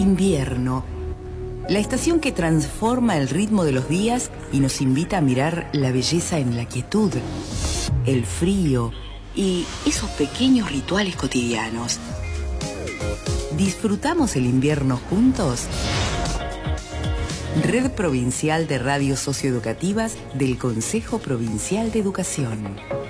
Invierno, la estación que transforma el ritmo de los días y nos invita a mirar la belleza en la quietud, el frío y esos pequeños rituales cotidianos. ¿Disfrutamos el invierno juntos? Red Provincial de Radios Socioeducativas del Consejo Provincial de Educación.